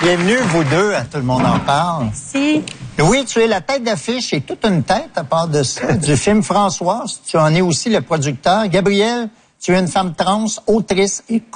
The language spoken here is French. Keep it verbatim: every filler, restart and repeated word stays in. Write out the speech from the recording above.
Bienvenue, vous deux, à Tout le monde en parle. Merci. Oui, tu es la tête d'affiche et toute une tête, à part de ça, du film Françoise. Tu en es aussi le producteur. Gabrielle, tu es une femme trans, autrice et